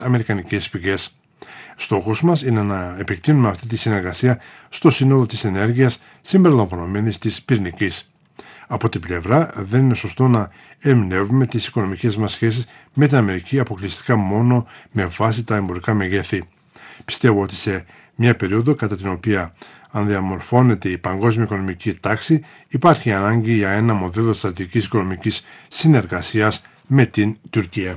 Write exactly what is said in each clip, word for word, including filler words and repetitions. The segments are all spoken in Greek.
αμερικανικές πηγές. Στόχος μας είναι να επεκτείνουμε αυτή τη συνεργασία στο σύνολο της ενέργειας συμπεριλαμβανομένης της πυρηνικής. Από την πλευρά, δεν είναι σωστό να ερμηνεύουμε τις οικονομικές μας σχέσεις με την Αμερική αποκλειστικά μόνο με βάση τα εμπορικά μεγέθη. Πιστεύω ότι σε μια περίοδο κατά την οποία αν διαμορφώνεται η παγκόσμια οικονομική τάξη, υπάρχει ανάγκη για ένα μοντέλο στρατηγικής οικονομικής συνεργασίας με την Τουρκία.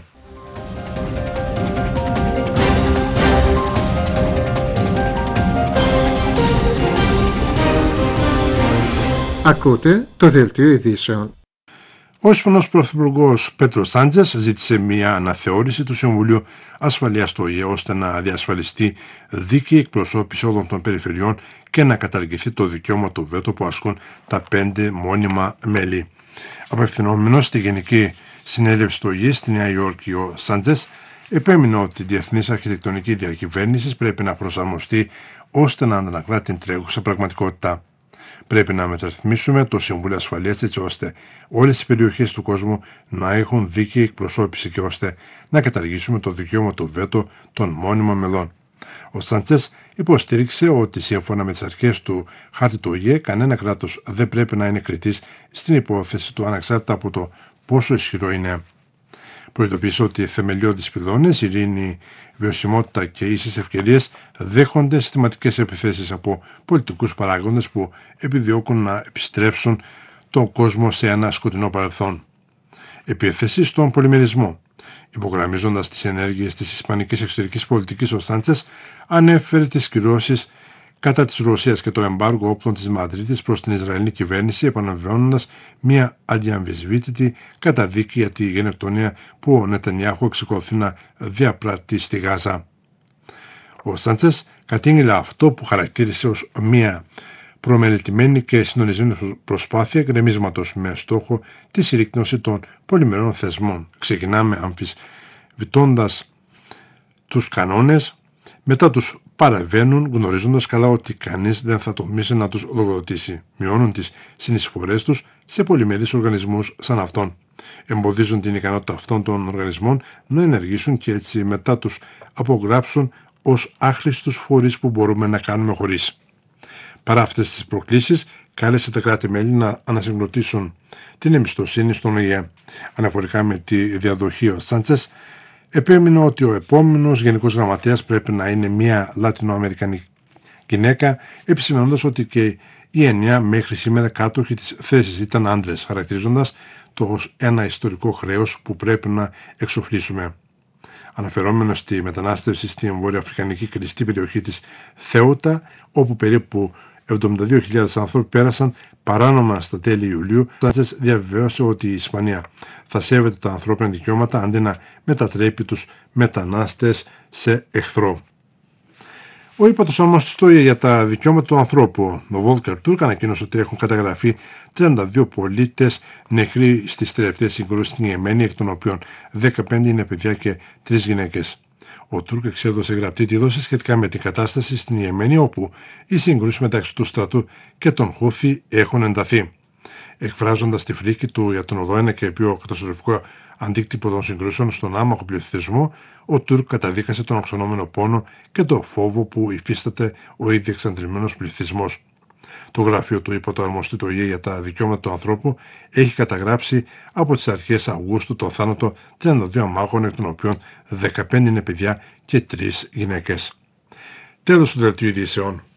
Ακούτε το Δελτίο Ειδήσεων. Ο Ισπανός Πρωθυπουργός Πέτρο Σάντζες ζήτησε μια αναθεώρηση του Συμβουλίου Ασφαλείας του Ο Ε Ε ώστε να διασφαλιστεί δίκαιη εκπροσώπηση όλων των περιφερειών και να καταργηθεί το δικαίωμα του βέτο που ασκούν τα πέντε μόνιμα μέλη. Απευθυνόμενος στη Γενική Συνέλευση του Ο Ε Ε στη Νέα Υόρκη, ο Σάντζες επέμεινε ότι η διεθνής αρχιτεκτονική διακυβέρνησης πρέπει να προσαρμοστεί ώστε να αντανακλά την τρέχουσα πραγματικότητα. Πρέπει να μεταρρυθμίσουμε το Συμβούλιο Ασφαλείας έτσι ώστε όλες οι περιοχές του κόσμου να έχουν δίκαιη εκπροσώπηση και ώστε να καταργήσουμε το δικαίωμα του βέτο των μόνιμων μελών. Ο Σάντσες υποστήριξε ότι σύμφωνα με τις αρχές του χάρτη του Ο Ε Ε κανένα κράτος δεν πρέπει να είναι κριτής στην υπόθεση του ανεξάρτητα από το πόσο ισχυρό είναι. Προειδοποίησε ότι θεμελιώδεις πυλώνες, ειρήνη, βιωσιμότητα και ίσες ευκαιρίες δέχονται συστηματικές επιθέσεις από πολιτικούς παράγοντες που επιδιώκουν να επιστρέψουν τον κόσμο σε ένα σκοτεινό παρελθόν. Επίθεση στον πολυμερισμό. Υπογραμμίζοντας τις ενέργειες της ισπανικής εξωτερικής πολιτικής, ο Σάντσες ανέφερε τις κυρώσεις κατά της Ρωσίας και το εμπάργο όπλων της Μαδρίτης προς την Ισραηλινή κυβέρνηση, επαναβεβαιώνοντας μια αδιαμφισβήτητη καταδίκη για τη γενοκτονία που ο Νετανιάχου εξακολουθεί να διαπράττει στη Γάζα. Ο Σάντσες κατήγγειλε αυτό που χαρακτήρισε ως μια προμελετημένη και συντονισμένη προσπάθεια γκρεμίσματος με στόχο τη συρρίκνωση των πολυμερών θεσμών. Ξεκινάμε αμφισβητώντας τους κανόνες, μετά τους παραβαίνουν γνωρίζοντας καλά ότι κανείς δεν θα τολμήσει να τους λογοδοτήσει. Μειώνουν τις συνεισφορές τους σε πολυμερείς οργανισμούς σαν αυτόν. Εμποδίζουν την ικανότητα αυτών των οργανισμών να ενεργήσουν και έτσι μετά τους απογράψουν ως άχρηστους φορείς που μπορούμε να κάνουμε χωρίς. Παρά αυτές τις προκλήσεις, κάλεσε τα κράτη-μέλη να ανασυγκροτήσουν την εμπιστοσύνη στον Ο Ε Ε. Αναφορικά με τη διαδοχή, ο Σάντσες επέμεινε ότι ο επόμενος Γενικός Γραμματέας πρέπει να είναι μια Λατινοαμερικανική γυναίκα, επισημαίνοντας ότι και οι εννιά μέχρι σήμερα κάτοχοι της θέσης ήταν άντρες, χαρακτηρίζοντας το ως ένα ιστορικό χρέος που πρέπει να εξοφλήσουμε. Αναφερόμενο στη μετανάστευση στην βορειοαφρικανική κλειστή περιοχή της Θέουτα, όπου περίπου εβδομήντα δύο χιλιάδες άνθρωποι πέρασαν παράνομα στα τέλη Ιουλίου, ο Σάντσες διαβεβαίωσε ότι η Ισπανία θα σέβεται τα ανθρώπινα δικαιώματα αντί να μετατρέπει τους μετανάστες σε εχθρό. Ο ύπατος αρμοστής του Ο Ε Ε για τα δικαιώματα του ανθρώπου, ο Βόλκερ Τούρκ, ανακοίνωσε ότι έχουν καταγραφεί τριάντα δύο πολίτες νεκροί στις τελευταίες συγκρούσεις στην Ιεμένη, εκ των οποίων δεκαπέντε είναι παιδιά και τρεις γυναίκες. Ο Τούρκ εξέδωσε γραπτή δήλωση σχετικά με την κατάσταση στην Ιεμένη, όπου οι συγκρούσεις μεταξύ του στρατού και των Χούθι έχουν ενταθεί. Εκφράζοντας τη φρίκη του για τον ογδόντα ένα και πιο καταστροφικό αντίκτυπο των συγκρούσεων στον άμαχο πληθυσμό, ο Τούρκ καταδίκασε τον αυξανόμενο πόνο και το φόβο που υφίσταται ο ήδη εξαντλημένος πληθυσμός. Το γραφείο του ύπατου αρμοστή του Ο Ε Ε για τα δικαιώματα του ανθρώπου έχει καταγράψει από τις αρχές Αυγούστου το θάνατο τριάντα δύο αμάχων, εκ των οποίων δεκαπέντε είναι παιδιά και τρεις γυναίκες. Τέλος του Δελτίου Ειδήσεων.